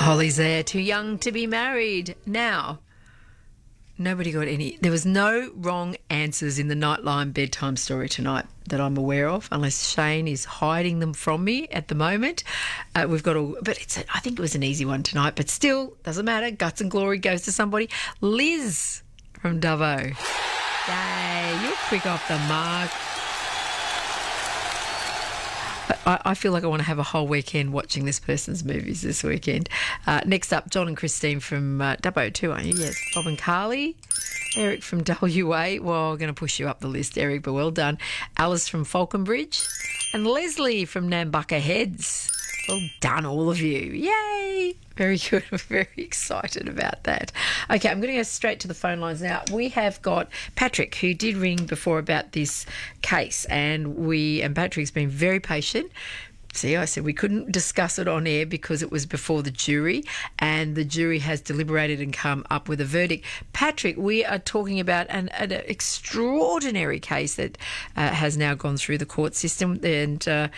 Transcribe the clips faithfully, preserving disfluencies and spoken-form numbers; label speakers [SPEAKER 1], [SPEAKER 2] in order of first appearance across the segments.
[SPEAKER 1] Holly's there, too young to be married. Now, nobody got any... There was no wrong answers in the Nightline bedtime story tonight that I'm aware of, unless Shane is hiding them from me at the moment. Uh, we've got all... But it's a, I think it was an easy one tonight, but still, doesn't matter. Guts and glory goes to somebody. Liz from Dubbo. Yay, you're quick off the mark. I, I feel like I want to have a whole weekend watching this person's movies this weekend. Uh, next up, John and Christine from uh, Dubbo too, aren't you? Yes. Bob and Carly. Eric from W A. Well, I'm going to push you up the list, Eric, but well done. Alice from Falconbridge. And Leslie from Nambucca Heads. Well done, all of you. Yay! Very good. We're very excited about that. Okay, I'm going to go straight to the phone lines now. We have got Patrick, who did ring before about this case, and we and Patrick's been very patient. See, I said we couldn't discuss it on air because it was before the jury, and the jury has deliberated and come up with a verdict. Patrick, we are talking about an, an extraordinary case that uh, has now gone through the court system, and uh,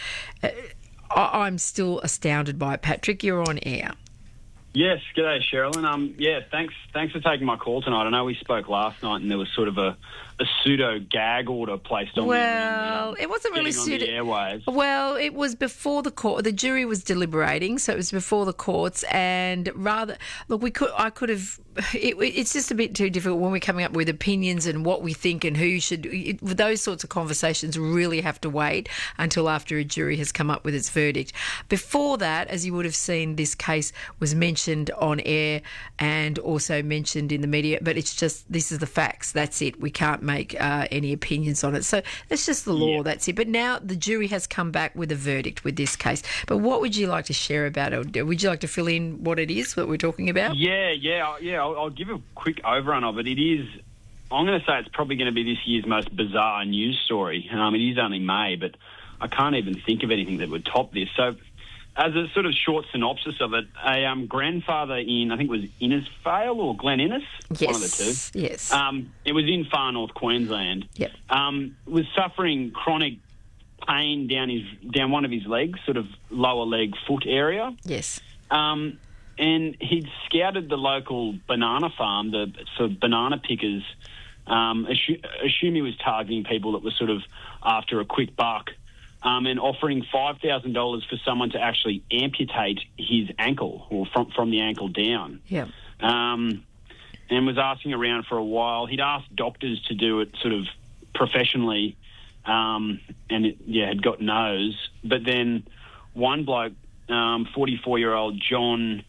[SPEAKER 1] I- I'm still astounded by it. Patrick, you're on air.
[SPEAKER 2] Yes, g'day, Sherilyn. Um, yeah, thanks thanks for taking my call tonight. I know we spoke last night and there was sort of a, a pseudo gag order placed on
[SPEAKER 1] well,
[SPEAKER 2] me. Well, um,
[SPEAKER 1] it wasn't really
[SPEAKER 2] pseudo... airwaves.
[SPEAKER 1] Well, it was before the court. The jury was deliberating, so it was before the courts. And rather, look, we could, I could have. It, it's just a bit too difficult when we're coming up with opinions and what we think and who should. It, those sorts of conversations really have to wait until after a jury has come up with its verdict. Before that, as you would have seen, this case was mentioned on air and also mentioned in the media. But it's just this is the facts. That's it. We can't make uh, any opinions on it. So that's just the law. Yeah. That's it. But now the jury has come back with a verdict with this case. But what would you like to share about it? Would you like to fill in what it is that we're talking about?
[SPEAKER 2] Yeah, yeah, yeah. I'll, I'll give a quick overrun of it. It is, I'm going to say it's probably going to be this year's most bizarre news story. Um, it is only May, but I can't even think of anything that would top this. So as a sort of short synopsis of it, a um, grandfather in, I think it was Innisfail or Glen Innes,
[SPEAKER 1] yes,
[SPEAKER 2] one of the two.
[SPEAKER 1] Yes.
[SPEAKER 2] Um, it was in far north Queensland.
[SPEAKER 1] Yep.
[SPEAKER 2] Um, was suffering chronic pain down his down one of his legs, sort of lower leg foot area.
[SPEAKER 1] Yes.
[SPEAKER 2] Um, and he'd scouted the local banana farm, the for banana pickers. Um, assume, assume he was targeting people that were sort of after a quick buck. Um, and offering five thousand dollars for someone to actually amputate his ankle, or from from the ankle down.
[SPEAKER 1] Yeah.
[SPEAKER 2] Um, and was asking around for a while. He'd asked doctors to do it sort of professionally, um, and it, yeah, had got no's. But then one bloke, um, forty-four-year-old John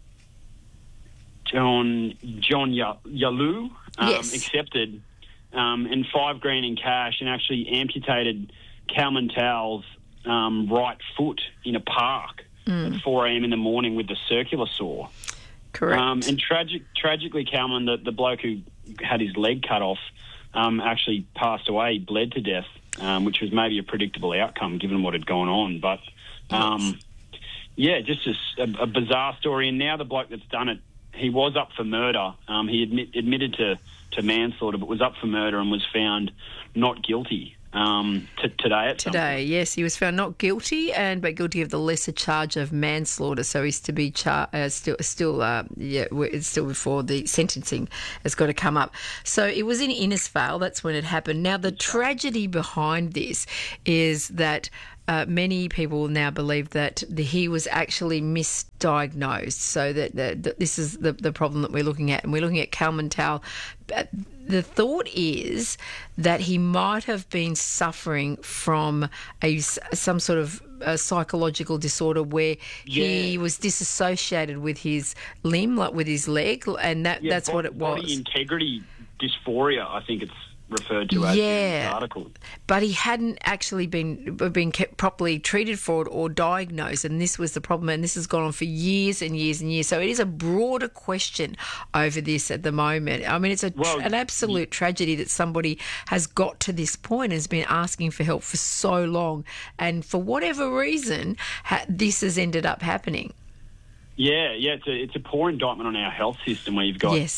[SPEAKER 2] John John Yalu, um,
[SPEAKER 1] yes.
[SPEAKER 2] accepted, um, and five grand in cash, and actually amputated Kalman Towell's Um, right foot in a park
[SPEAKER 1] mm.
[SPEAKER 2] at four a.m. in the morning with the circular saw.
[SPEAKER 1] Correct.
[SPEAKER 2] Um, and tragic, tragically, Kalman, the, the bloke who had his leg cut off, um, actually passed away, bled to death, um, which was maybe a predictable outcome given what had gone on. But, um, yes. yeah, just a, a bizarre story. And now the bloke that's done it, he was up for murder. Um, he admit, admitted to, to manslaughter, but was up for murder and was found not guilty. Um, t- today at
[SPEAKER 1] Today, yes. He was found not guilty and but guilty of the lesser charge of manslaughter. So he's to be char- uh, still, still, uh, yeah, it's still before the sentencing has got to come up. So it was in Innisfail. That's when it happened. Now, the tragedy behind this is that Uh, many people now believe that the, he was actually misdiagnosed. So that, that, that this is the, the problem that we're looking at. And we're looking at Kalman Towell. The thought is that he might have been suffering from a, some sort of a psychological disorder where yeah. he was disassociated with his limb, like with his leg, and that,
[SPEAKER 2] yeah,
[SPEAKER 1] that's
[SPEAKER 2] body,
[SPEAKER 1] what it was.
[SPEAKER 2] Body integrity dysphoria, I think it's referred to as
[SPEAKER 1] yeah,
[SPEAKER 2] in the article.
[SPEAKER 1] But he hadn't actually been been kept properly treated for it or diagnosed, and this was the problem, and this has gone on for years and years and years. So it is a broader question over this at the moment. I mean, it's a
[SPEAKER 2] well,
[SPEAKER 1] tra- an absolute y- tragedy that somebody has got to this point and has been asking for help for so long, and for whatever reason, ha- this has ended up happening.
[SPEAKER 2] Yeah, yeah, it's a, it's a poor indictment on our health system where you've got...
[SPEAKER 1] Yes.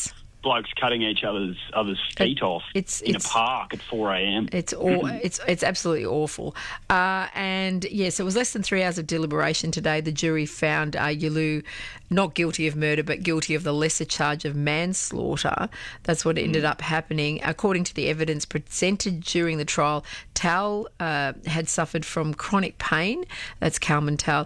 [SPEAKER 2] blokes cutting each other's other's feet
[SPEAKER 1] It-
[SPEAKER 2] off
[SPEAKER 1] it's-
[SPEAKER 2] in
[SPEAKER 1] it's-
[SPEAKER 2] a park at four a.m.
[SPEAKER 1] It's all, it's it's absolutely awful. Uh, and yes, it was less than three hours of deliberation today. The jury found uh, Yulu not guilty of murder, but guilty of the lesser charge of manslaughter. That's what ended up happening. According to the evidence presented during the trial, Tal uh, had suffered from chronic pain. That's Kalman Tal.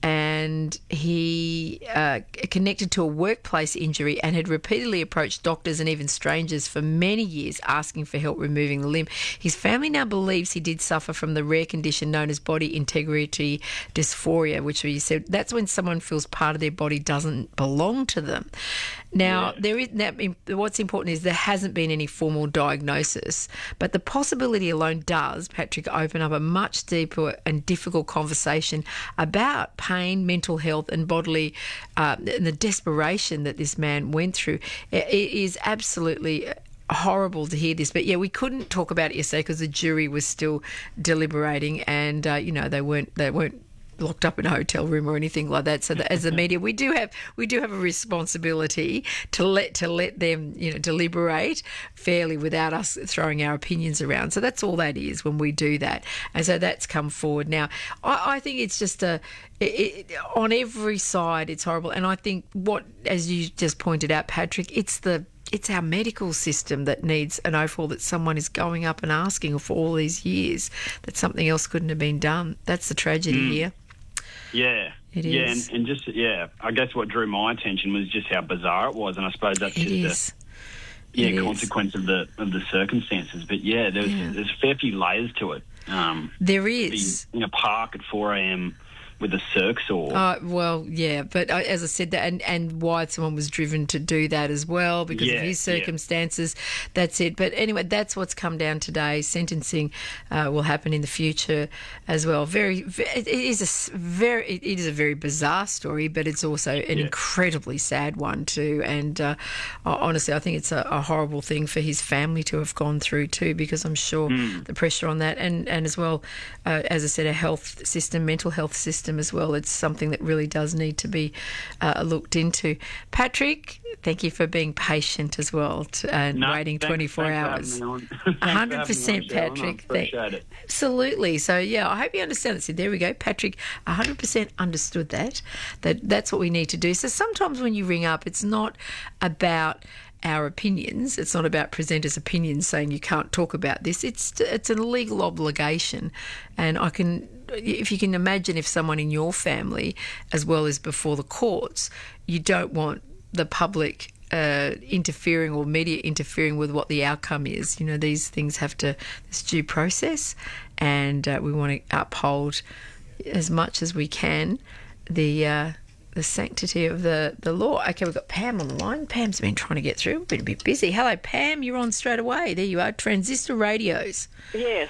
[SPEAKER 1] And he uh, connected to a workplace injury and had repeatedly approached doctors and even strangers for many years asking for help removing the limb. His family now believes he did suffer from the rare condition known as body integrity dysphoria, which we said that's when someone feels part of their body doesn't belong to them. Now,
[SPEAKER 2] Yeah.
[SPEAKER 1] there is now, what's important is there hasn't been any formal diagnosis, but the possibility alone does, Patrick, open up a much deeper and difficult conversation about pain, mental health, and bodily, uh, and the desperation that this man went through. It, it is absolutely horrible to hear this, but yeah, we couldn't talk about it yesterday because the jury was still deliberating, and uh, you know they weren't they weren't. locked up in a hotel room or anything like that. So that as the media, we do have we do have a responsibility to let to let them, you know, deliberate fairly without us throwing our opinions around. So that's all that is when we do that. And so that's come forward. Now, I, I think it's just a it, it, on every side it's horrible. And I think what, as you just pointed out, Patrick, it's the it's our medical system that needs an overhaul, that someone is going up and asking for all these years that something else couldn't have been done. That's the tragedy
[SPEAKER 2] Mm.
[SPEAKER 1] here.
[SPEAKER 2] Yeah,
[SPEAKER 1] It
[SPEAKER 2] yeah,
[SPEAKER 1] is.
[SPEAKER 2] and, and just yeah, I guess what drew my attention was just how bizarre it was, and I suppose that's
[SPEAKER 1] It
[SPEAKER 2] just
[SPEAKER 1] is.
[SPEAKER 2] a yeah
[SPEAKER 1] It is.
[SPEAKER 2] consequence of the of the circumstances. But yeah, there's
[SPEAKER 1] Yeah.
[SPEAKER 2] there's a fair few layers to it. Um,
[SPEAKER 1] There
[SPEAKER 2] being
[SPEAKER 1] is.
[SPEAKER 2] in a park at four a.m. with a circ saw.
[SPEAKER 1] Uh, well, yeah, but uh, as I said, that and, and why someone was driven to do that as well because
[SPEAKER 2] Yeah,
[SPEAKER 1] of his
[SPEAKER 2] yeah.
[SPEAKER 1] circumstances. That's it. But anyway, that's what's come down today. Sentencing uh, will happen in the future as well. Very, ve- it is a s- very, it is a very bizarre story, but it's also an
[SPEAKER 2] Yeah.
[SPEAKER 1] incredibly sad one too. And uh, honestly, I think it's a, a horrible thing for his family to have gone through too, because I'm sure
[SPEAKER 2] Hmm.
[SPEAKER 1] the pressure on that, and and as well, uh, as I said, a health system, mental health system as well. It's something that really does need to be uh, looked into. Patrick, thank you for being patient as well to, and
[SPEAKER 2] No,
[SPEAKER 1] waiting
[SPEAKER 2] thanks-
[SPEAKER 1] twenty-four
[SPEAKER 2] thanks for
[SPEAKER 1] hours.
[SPEAKER 2] having me on. Thanks for having me
[SPEAKER 1] one hundred percent,
[SPEAKER 2] on, Sharon. I
[SPEAKER 1] Patrick.
[SPEAKER 2] appreciate it.
[SPEAKER 1] Absolutely. So, yeah, I hope you understand it. So, there we go. Patrick one hundred percent understood that. That that's what we need to do. So, sometimes when you ring up, it's not about our opinions. It's not about presenters' opinions saying you can't talk about this. It's it's a legal obligation, and I can, if you can imagine, if someone in your family, as well as before the courts, you don't want the public uh, interfering or media interfering with what the outcome is. You know, these things have to, this due process, and uh, we want to uphold as much as we can the uh, the sanctity of the, the law. Okay, we've got Pam on the line. Pam's been trying to get through. We've been a bit busy. Hello, Pam. You're on straight away. There you are. Transistor radios.
[SPEAKER 3] Yes.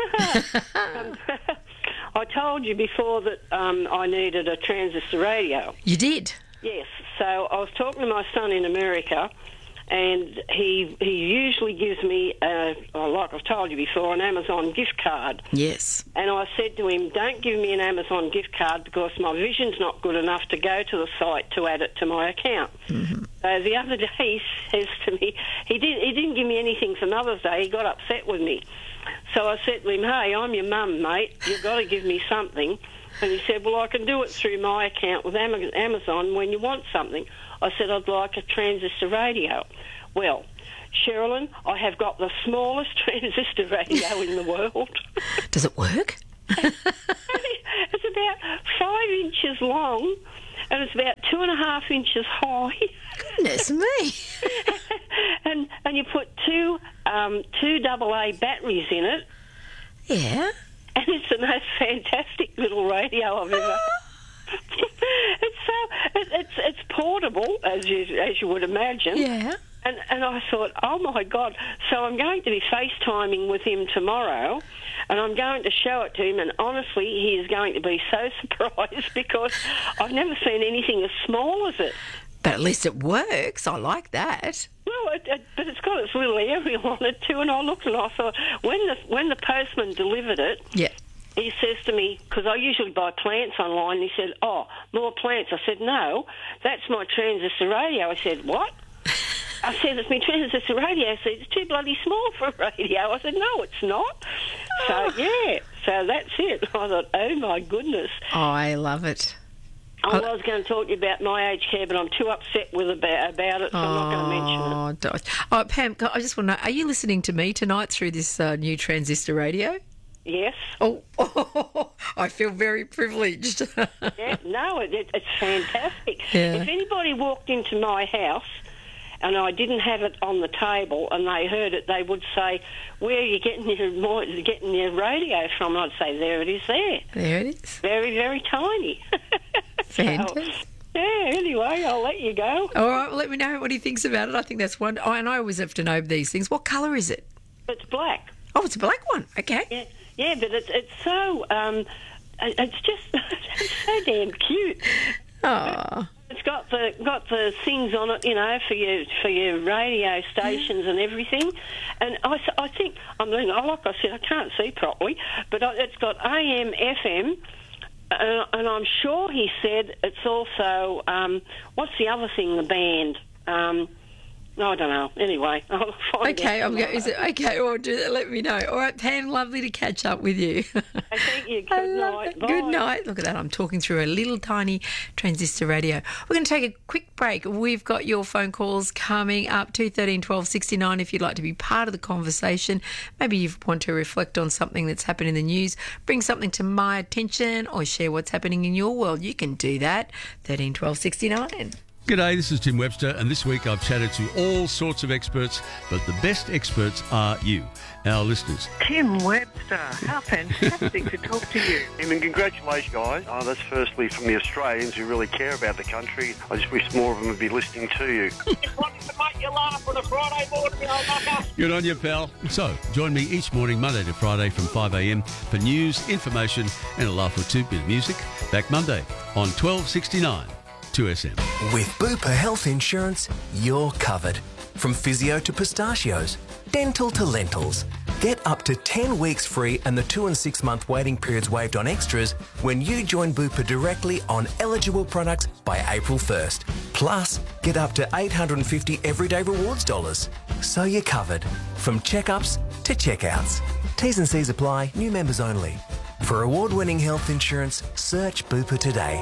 [SPEAKER 3] Um, I told you before that um, I needed a transistor radio.
[SPEAKER 1] You did.
[SPEAKER 3] Yes. So I was talking to my son in America, and he he usually gives me, a, like I've told you before, an Amazon gift card.
[SPEAKER 1] Yes.
[SPEAKER 3] And I said to him, don't give me an Amazon gift card because my vision's not good enough to go to the site to add it to my account.
[SPEAKER 1] Mm-hmm.
[SPEAKER 3] So the other day he says to me, he, did, he didn't give me anything for Mother's Day, he got upset with me. So I said to him, hey, I'm your mum, mate, you've got to give me something. And he said, well, I can do it through my account with Am- Amazon when you want something. I said, I'd like a transistor radio. Well, Sherilyn, I have got the smallest transistor radio in the world.
[SPEAKER 1] Does it work?
[SPEAKER 3] It's about five inches long, and it's about two and a half inches high.
[SPEAKER 1] Goodness me.
[SPEAKER 3] and and you put two um, two double A batteries in it,
[SPEAKER 1] Yeah.
[SPEAKER 3] and it's the most fantastic little radio I've ever. It's so it, it's it's portable, as you as you would imagine.
[SPEAKER 1] Yeah.
[SPEAKER 3] And, and I thought, oh, my God. So I'm going to be FaceTiming with him tomorrow, and I'm going to show it to him, and honestly, he is going to be so surprised because I've never seen anything as small as it.
[SPEAKER 1] But at least it works. I like that.
[SPEAKER 3] Well, it, it, but it's got its little aerial on it too, and I looked and I thought, when the, when the postman delivered it,
[SPEAKER 1] Yeah.
[SPEAKER 3] he says to me, because I usually buy plants online, he said, oh, more plants. I said, no, that's my transistor radio. I said, what? I said, it's my transistor radio. I said, it's too bloody small for a radio. I said, no, it's not. So, yeah, so that's it. I thought, oh, my goodness.
[SPEAKER 1] Oh, I love it.
[SPEAKER 3] I was going to talk to you about my aged care, but I'm too upset with about, about it, so I'm not going to mention it.
[SPEAKER 1] Oh, Pam, I just want to know, are you listening to me tonight through this uh, new transistor radio?
[SPEAKER 3] Yes.
[SPEAKER 1] Oh, oh, I feel very privileged.
[SPEAKER 3] Yeah, no, it, it, it's fantastic.
[SPEAKER 1] Yeah.
[SPEAKER 3] If anybody walked into my house and I didn't have it on the table and they heard it, they would say, where are you getting your, more, getting your radio from? And I'd say, there it is there.
[SPEAKER 1] There it is.
[SPEAKER 3] Very, very tiny.
[SPEAKER 1] Fantastic.
[SPEAKER 3] So, yeah, anyway, I'll let you go.
[SPEAKER 1] All right, well, let me know what he thinks about it. I think that's one. Oh, and I always have to know these things. What colour is it?
[SPEAKER 3] It's black.
[SPEAKER 1] Oh, it's a black one. Okay.
[SPEAKER 3] Yeah, yeah, but it's it's so um, it's just it's so damn cute.
[SPEAKER 1] Oh.
[SPEAKER 3] It's got the got the things on it, you know, for your for your radio stations and everything. And I, I think I mean, like I said, I can't see properly, but it's got A M, F M. Uh, and I'm sure he said it's also, um, what's the other thing, the band? Um, I don't know. Anyway, I'll find
[SPEAKER 1] Okay,
[SPEAKER 3] out.
[SPEAKER 1] I'm go- is it okay? Or do that, let me know. All right, Pam, lovely to catch up with you.
[SPEAKER 3] Thank you.
[SPEAKER 1] I
[SPEAKER 3] Good
[SPEAKER 1] love
[SPEAKER 3] night.
[SPEAKER 1] it.
[SPEAKER 3] Bye.
[SPEAKER 1] Good night. Look at that. I'm talking through a little tiny transistor radio. We're going to take a quick break. We've got your phone calls coming up, two thirteen twelve sixty-nine, if you'd like to be part of the conversation. Maybe you want to reflect on something that's happened in the news, bring something to my attention, or share what's happening in your world. You can do that, thirteen twelve sixty-nine.
[SPEAKER 4] G'day, this is Tim Webster, and this week I've chatted to all sorts of experts, but the best experts are you, our listeners.
[SPEAKER 5] Tim Webster, how fantastic to talk to you.
[SPEAKER 6] I mean, congratulations, guys. Oh, that's firstly from the Australians who really care about the country. I just wish more of them would be listening to you.
[SPEAKER 7] Just wanted to make you laugh on a Friday morning, you old mucker.
[SPEAKER 4] Good on you, pal. So, join me each morning, Monday to Friday from five a.m. for news, information and a laugh or two, bit of music. Back Monday on twelve sixty-nine. two S M.
[SPEAKER 8] With Bupa Health Insurance, you're covered. From physio to pistachios, dental to lentils. Get up to ten weeks free and the two and six month waiting periods waived on extras when you join Bupa directly on eligible products by April first. Plus, get up to eight hundred fifty everyday rewards dollars. So you're covered. From checkups to checkouts. T's and C's apply, new members only. For award-winning health insurance, search Bupa today.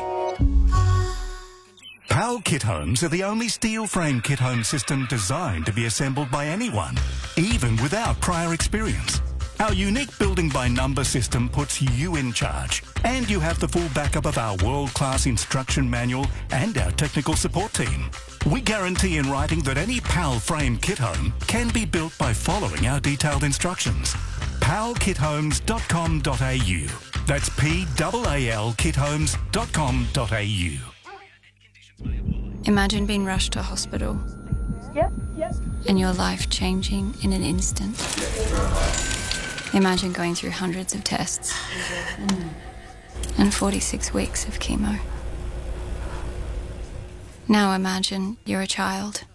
[SPEAKER 9] PAL Kit Homes are the only steel frame kit home system designed to be assembled by anyone, even without prior experience. Our unique building by number system puts you in charge, and you have the full backup of our world-class instruction manual and our technical support team. We guarantee in writing that any PAL frame kit home can be built by following our detailed instructions. pal kit homes dot com dot a u. That's P A A L kit homes dot com dot a u.
[SPEAKER 10] Imagine being rushed to hospital.
[SPEAKER 3] Yep, yep.
[SPEAKER 10] And your life changing in an instant. Imagine going through hundreds of tests and forty-six weeks of chemo. Now imagine you're a child.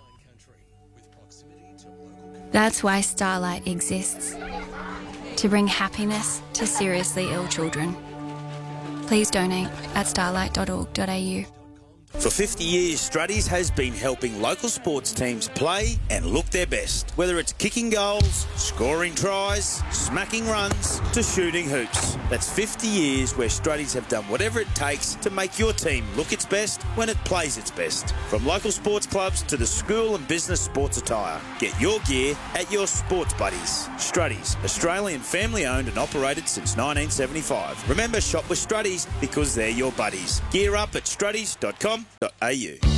[SPEAKER 10] That's why Starlight exists. To bring happiness to seriously ill children. Please donate at starlight dot org dot a u.
[SPEAKER 11] For fifty years, Struddies has been helping local sports teams play and look their best. Whether it's kicking goals, scoring tries, smacking runs, to shooting hoops. That's fifty years where Struddies have done whatever it takes to make your team look its best when it plays its best. From local sports clubs to the school and business sports attire. Get your gear at your sports buddies. Struddies, Australian family owned and operated since nineteen seventy-five. Remember, shop with Struddies because they're your buddies. Gear up at struddies dot com dot a u.